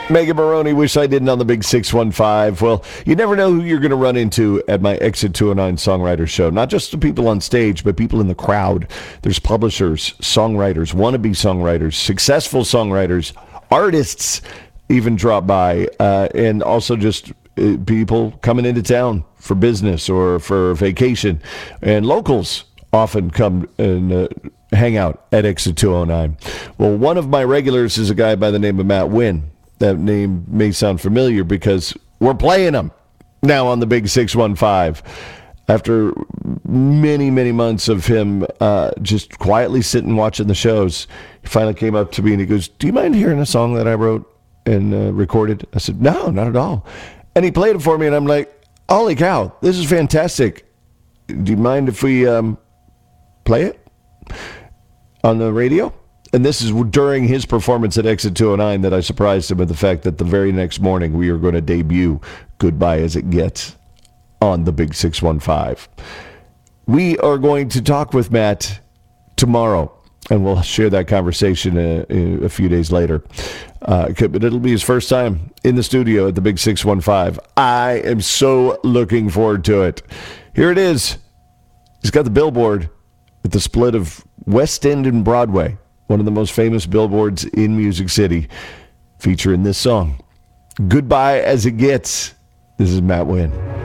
Megan Maroney, Wish I Didn't on the Big 615. Well, you never know who you're going to run into at my Exit 209 Songwriter Show. Not just the people on stage, but people in the crowd. There's publishers, songwriters, wannabe songwriters, successful songwriters, artists even drop by, and also just people coming into town for business or for vacation. And locals often come and hang out at Exit 209. Well, one of my regulars is a guy by the name of Matt Wynn. That name may sound familiar because we're playing him now on the Big 615. After many, many months of him just quietly sitting watching the shows, he finally came up to me and he goes, "Do you mind hearing a song that I wrote and recorded?" I said, "No, not at all." And he played it for me and I'm like, "Holy cow, this is fantastic. Do you mind if we play it on the radio?" And this is during his performance at Exit 209 that I surprised him with the fact that the very next morning we are going to debut Goodbye As It Gets on the Big 615. We are going to talk with Matt tomorrow, and we'll share that conversation a few days later. But it'll be his first time in the studio at the Big 615. I am so looking forward to it. Here it is. He's got the billboard at the split of West End and Broadway. One of the most famous billboards in Music City, featuring this song, Goodbye As It Gets. This is Matt Wynn.